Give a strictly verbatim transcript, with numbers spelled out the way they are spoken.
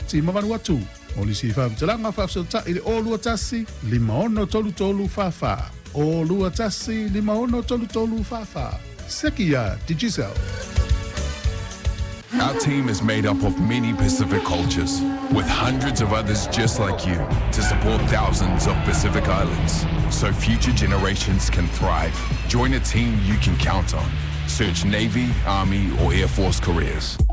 ti ma Vanuatu. O li si whaamtalanga whaafsota i le o lua tasi, lima ono tolu tolu whawha. O lua tasi, lima ono tolu tolu whawha. Sekia Digicel. Our team is made up of many Pacific cultures, with hundreds of others just like you, to support thousands of Pacific islands, so future generations can thrive. Join a team you can count on. Search Navy, Army, or Air Force careers.